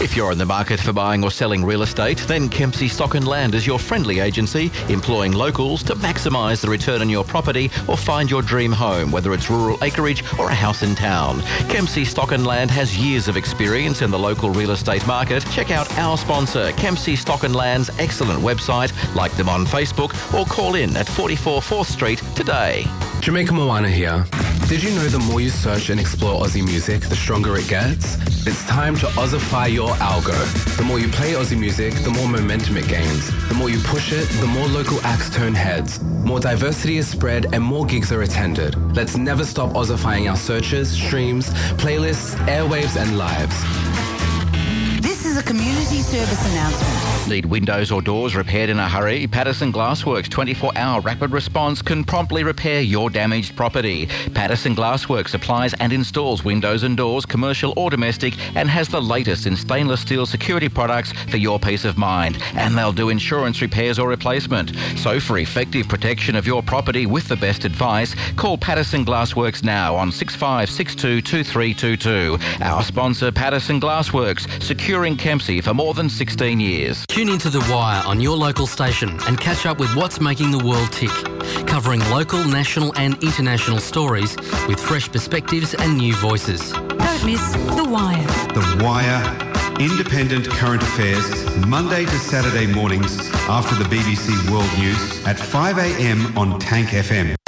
If you're in the market for buying or selling real estate, then Kempsey Stock and Land is your friendly agency, employing locals to maximise the return on your property or find your dream home, whether it's rural acreage or a house in town. Kempsey Stock and Land has years of experience in the local real estate market. Check out our sponsor, Kempsey Stock and Land's excellent website, like them on Facebook, or call in at 44 4th Street today. Jamaica Moana here. Did you know the more you search and explore Aussie music, the stronger it gets? It's time to Aussify your algo. The more you play Aussie music, the more momentum it gains. The more you push it, the more local acts turn heads. More diversity is spread and more gigs are attended. Let's never stop Aussifying our searches, streams, playlists, airwaves and lives. This is a community service announcement. Need windows or doors repaired in a hurry? Patterson Glassworks 24-hour rapid response can promptly repair your damaged property. Patterson Glassworks supplies and installs windows and doors, commercial or domestic, and has the latest in stainless steel security products for your peace of mind. And they'll do insurance repairs or replacement. So for effective protection of your property with the best advice, call Patterson Glassworks now on 6562 2322. Our sponsor, Patterson Glassworks, securing Kempsey for more than 16 years. Tune into The Wire on your local station and catch up with what's making the world tick. Covering local, national and international stories with fresh perspectives and new voices. Don't miss The Wire. The Wire, independent current affairs, Monday to Saturday mornings after the BBC World News at 5 a.m. on Tank FM.